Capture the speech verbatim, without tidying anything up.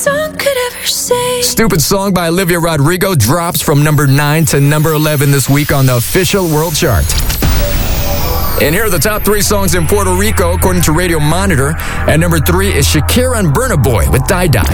song could ever say. Stupid Song by Olivia Rodrigo drops from number nine to number eleven this week on the official world chart. And here are the top three songs in Puerto Rico according to Radio Monitor. At number three is Shakira and Burna Boy with Die Die.